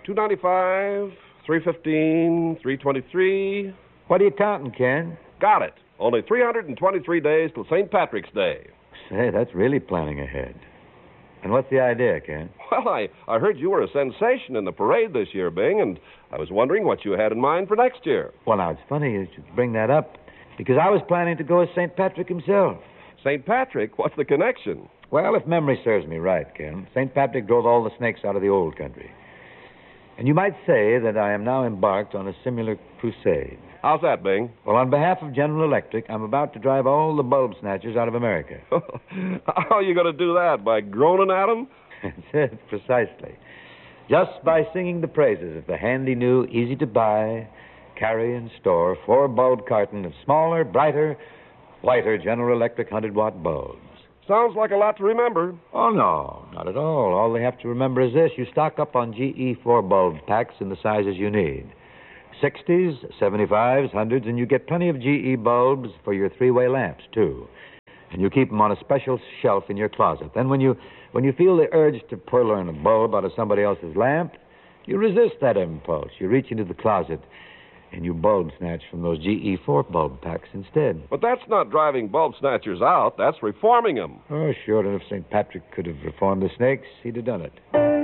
$2.95, $3.15, $3.23. What are you counting, Ken? Got it. Only 323 days till St. Patrick's Day. Say, that's really planning ahead. And what's the idea, Ken? Well, I heard you were a sensation in the parade this year, Bing, and I was wondering what you had in mind for next year. Well, now, it's funny you should bring that up, because I was planning to go as St. Patrick himself. St. Patrick? What's the connection? Well, if memory serves me right, Ken, St. Patrick drove all the snakes out of the old country. And you might say that I am now embarked on a similar crusade. How's that, Bing? Well, on behalf of General Electric, I'm about to drive all the bulb snatchers out of America. How are you going to do that? By groaning at them? That's it, precisely. Just by singing the praises of the handy new, easy-to-buy, carry and store 4-bulb carton of smaller, brighter, whiter General Electric 100-watt bulbs. Sounds like a lot to remember. Oh, no, not at all. All they have to remember is this. You stock up on GE 4-bulb packs in the sizes you need. 60s, 75s, 100s, and you get plenty of GE bulbs for your 3-way lamps, too. And you keep them on a special shelf in your closet. Then when you feel the urge to purloin a bulb out of somebody else's lamp, you resist that impulse. You reach into the closet and you bulb snatch from those GE 4-bulb packs instead. But that's not driving bulb snatchers out. That's reforming them. Oh, sure. And if St. Patrick could have reformed the snakes, he'd have done it.